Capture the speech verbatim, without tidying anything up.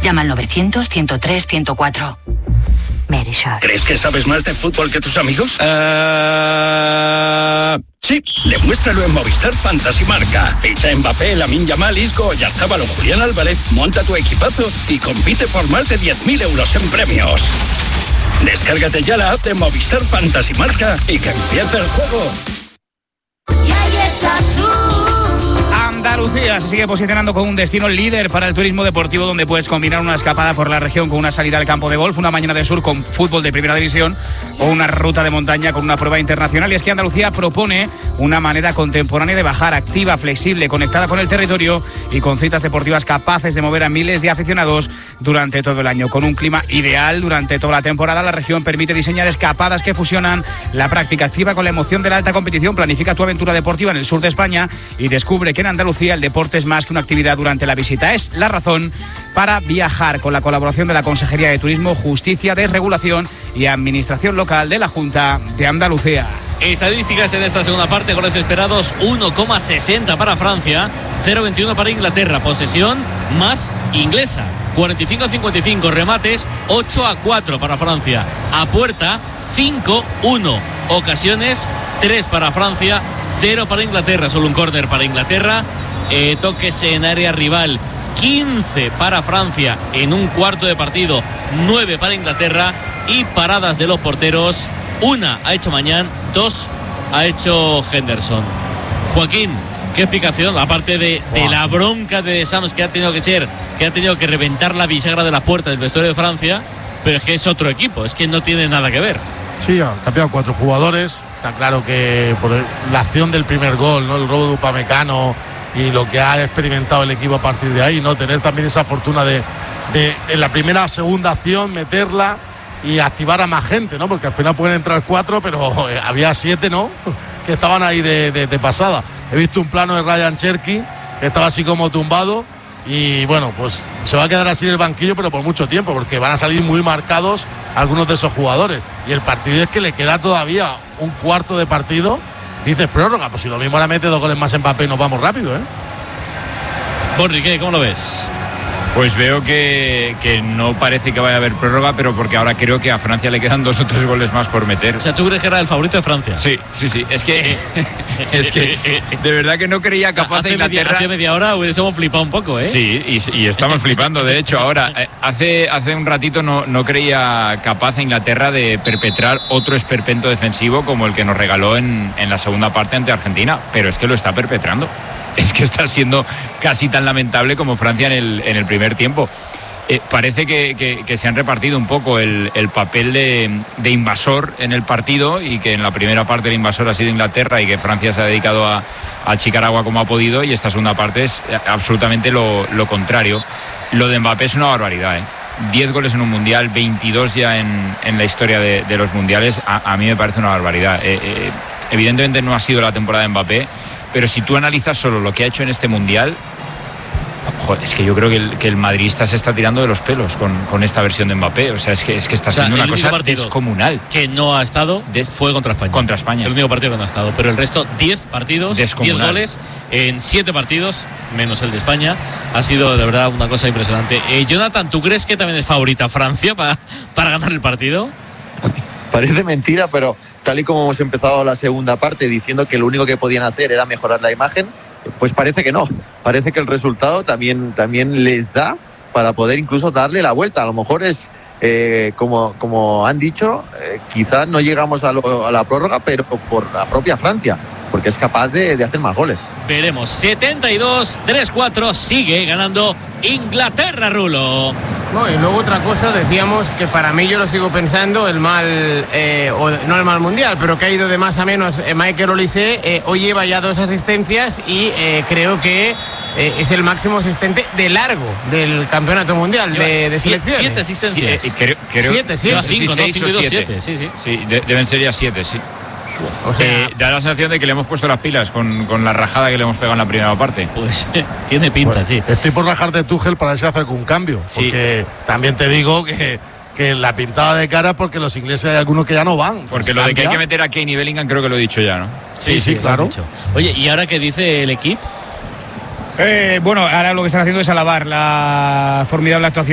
Llama al novecientos, ciento tres, ciento cuatro. Merisure. ¿Crees que sabes más de fútbol que tus amigos? Uh... Sí, demuéstralo en Movistar Fantasy Marca. Ficha en Mbappé, Lamine Yamal, Isco, Oyarzabal o Julián Álvarez, monta tu equipazo y compite por más de diez mil euros en premios. Descárgate ya la app de Movistar Fantasy Marca y que empiece el juego. Y ahí estás tú. Andalucía se sigue posicionando como un destino líder para el turismo deportivo, donde puedes combinar una escapada por la región con una salida al campo de golf, una mañana de sur con fútbol de primera división o una ruta de montaña con una prueba internacional. Y es que Andalucía propone una manera contemporánea de bajar, activa, flexible, conectada con el territorio y con citas deportivas capaces de mover a miles de aficionados durante todo el año. Con un clima ideal durante toda la temporada, la región permite diseñar escapadas que fusionan la práctica activa con la emoción de la alta competición. Planifica tu aventura deportiva en el sur de España y descubre que en Andalucía el deporte es más que una actividad durante la visita. Es la razón para viajar, con la colaboración de la Consejería de Turismo, Justicia, Desregulación y Administración Local de la Junta de Andalucía. Estadísticas en esta segunda parte, goles esperados uno coma sesenta para Francia, cero coma veintiuno para Inglaterra, posesión más inglesa, cuarenta y cinco a cincuenta y cinco, remates ocho a cuatro para Francia, a puerta cinco a uno, ocasiones tres para Francia, cero para Inglaterra, solo un córner para Inglaterra, eh, toques en área rival quince para Francia en un cuarto de partido, nueve para Inglaterra, y paradas de los porteros, una ha hecho Mañán, dos ha hecho Henderson. Joaquín, ¿qué explicación? Aparte de, de la bronca de Desanos que ha tenido que ser, que ha tenido que reventar la bisagra de la puerta del vestuario de Francia, pero es que es otro equipo, es que no tiene nada que ver. Sí, han cambiado cuatro jugadores. Está claro que por la acción del primer gol, ¿no?, el robo de Upamecano y lo que ha experimentado el equipo a partir de ahí, no tener también esa fortuna de, de en la primera o segunda acción meterla y activar a más gente, ¿no? Porque al final pueden entrar cuatro, pero eh, había siete, ¿no?, que estaban ahí de, de, de pasada. He visto un plano de Ryan Cherky que estaba así como tumbado y bueno, pues se va a quedar así en el banquillo, pero por mucho tiempo, porque van a salir muy marcados algunos de esos jugadores. Y el partido es que le queda todavía un cuarto de partido. Dices prórroga, pues si lo mismo ahora mete dos goles más en Mbappé y nos vamos rápido, ¿eh? Borri, ¿qué? ¿Cómo lo ves? Pues veo que, que no parece que vaya a haber prórroga, pero porque ahora creo que a Francia le quedan dos o tres goles más por meter. O sea, ¿tú crees que era el favorito de Francia? Sí, sí, sí. Es que, es que de verdad que no creía capaz, o sea, de Inglaterra. Media, hace media hora hubiésemos flipado un poco, ¿eh? Sí, y, y estamos flipando, de hecho. Ahora, eh, hace, hace un ratito no, no creía capaz Inglaterra de perpetrar otro esperpento defensivo como el que nos regaló en, en la segunda parte ante Argentina, pero es que lo está perpetrando. Es que está siendo casi tan lamentable como Francia en el, en el primer tiempo. Eh, parece que, que, que se han repartido un poco el, el papel de, de invasor en el partido, y que en la primera parte el invasor ha sido Inglaterra y que Francia se ha dedicado a, a achicar agua como ha podido, y esta segunda parte es absolutamente lo, lo contrario. Lo de Mbappé es una barbaridad, ¿eh? diez goles en un mundial, veintidós ya en, en la historia de, de los mundiales. A, a mí me parece una barbaridad. Eh, eh, evidentemente no ha sido la temporada de Mbappé, pero si tú analizas solo lo que ha hecho en este mundial, joder, es que yo creo que el, que el madridista se está tirando de los pelos con, con esta versión de Mbappé. O sea, es que, es que está o sea, siendo una cosa descomunal. Que no ha estado de, fue contra España. Contra España. El único partido que no ha estado. Pero el resto, diez partidos, diez goles en siete partidos, menos el de España. Ha sido de verdad una cosa impresionante. Eh, Jonathan, ¿tú crees que también es favorita Francia para, para ganar el partido? Parece mentira, pero tal y como hemos empezado la segunda parte diciendo que lo único que podían hacer era mejorar la imagen, pues parece que no. Parece que el resultado también, también les da para poder incluso darle la vuelta. A lo mejor es, eh, como, como han dicho, eh, quizás no llegamos a, lo, a la prórroga, pero por la propia Francia, porque es capaz de, de hacer más goles. Veremos. setenta y dos a tres cuatro, sigue ganando Inglaterra, Rulo. No, y luego otra cosa, decíamos que para mí, yo lo sigo pensando, el mal, eh, o no el mal mundial, pero que ha ido de más a menos eh, Michael Olise, eh, hoy lleva ya dos asistencias y eh, creo que eh, es el máximo asistente de largo del campeonato mundial de, de selecciones. Siete asistencias. Sí, eh, creo, creo, siete, siete. Lleva cinco, sí, no, cinco y dos, siete. Sí, sí. Sí, de, deben ser ya siete, sí. O sea, eh, da la sensación de que le hemos puesto las pilas con, con la rajada que le hemos pegado en la primera parte. Pues tiene pinta, bueno, sí. Estoy por rajar de Tuchel para ver si hace algún cambio, sí. Porque también te digo que, que la pintada de cara, porque los ingleses hay algunos que ya no van. Porque pues lo cambia. de que hay que meter a Kane y Bellingham creo que lo he dicho ya, ¿no? Sí, sí, sí, claro. Oye, ¿y ahora qué dice el equipo? Eh, bueno, ahora lo que están haciendo es alabar la formidable actuación